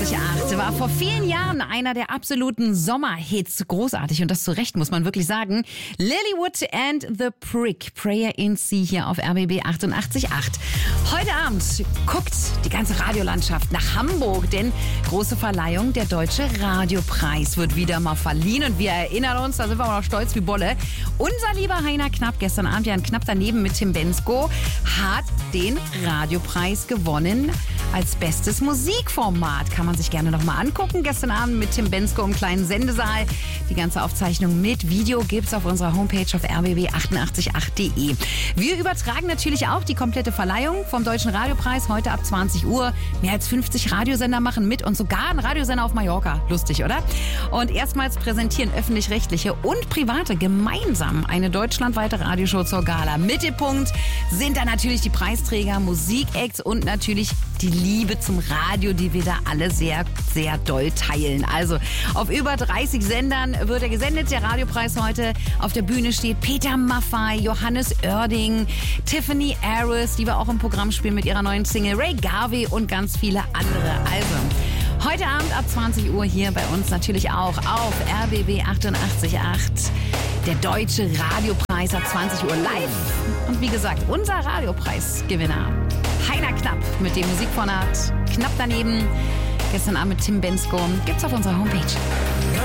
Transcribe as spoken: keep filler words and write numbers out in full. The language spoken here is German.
achtundachtzig Komma acht war vor vielen Jahren einer der absoluten Sommerhits. Großartig und das zu Recht, muss man wirklich sagen. Lilywood and the Prick, Prayer in Sea hier auf R B B achtundachtzig Komma acht. Heute Abend guckt die ganze Radiolandschaft nach Hamburg, denn große Verleihung, der Deutsche Radiopreis wird wieder mal verliehen und wir erinnern uns, da sind wir auch noch stolz wie Bolle. Unser lieber Heiner Knapp, gestern Abend ja ein Knapp daneben mit Tim Bendzko, hat den Radiopreis gewonnen als bestes Musikformat. Kann man sich gerne noch mal angucken. Gestern Abend mit Tim Bendzko im kleinen Sendesaal. Die ganze Aufzeichnung mit Video gibt's auf unserer Homepage auf r b b achtundachtzig Komma acht punkt de. Wir übertragen natürlich auch die komplette Verleihung vom Deutschen Radiopreis heute ab zwanzig Uhr. Mehr als fünfzig Radiosender machen mit und sogar ein Radiosender auf Mallorca. Lustig, oder? Und erstmals präsentieren öffentlich-rechtliche und private gemeinsam eine deutschlandweite Radioshow zur Gala. Mittelpunkt sind da natürlich die Preisträger, Musikacts und natürlich die Liebe zum Radio, die wir da alle sehr, sehr doll teilen. Also auf über dreißig Sendern wird er gesendet, der Radiopreis heute. Auf der Bühne steht Peter Maffay, Johannes Oerding, Tiffany Harris, die wir auch im Programm spielen mit ihrer neuen Single, Ray Garvey und ganz viele andere. Also heute Abend ab zwanzig Uhr hier bei uns natürlich auch auf R B B achtundachtzig Komma acht. Der Deutsche Radiopreis ab zwanzig Uhr live. Und wie gesagt, unser Radiopreisgewinner Heiner Knapp mit dem Musikformat Knapp daneben. Gestern Abend mit Tim Bendzko. Gibt's auf unserer Homepage.